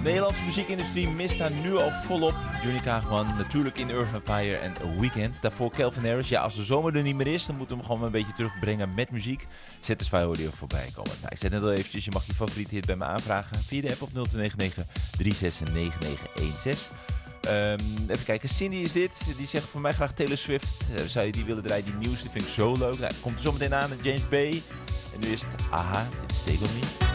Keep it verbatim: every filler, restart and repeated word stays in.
Nederlandse muziekindustrie mist haar nu al volop. Johnny Kaagman, natuurlijk in Earth Empire en A Weekend. Daarvoor Calvin Harris. Ja, als de zomer er niet meer is, dan moeten we hem gewoon een beetje terugbrengen met muziek. Satisfy hoorde je voorbij komen. Nou, ik zei net al eventjes, je mag je favoriete hit bij me aanvragen via de app op nul twee negen negen drie zes negen negen een zes. Um, even kijken, Cindy is dit. Die zegt voor mij graag Taylor Swift. Uh, zou je die willen draaien? Die nieuwste vind ik zo leuk. Nou, komt er zo meteen aan, James Bay. En nu is het, aha, dit is Take On Me.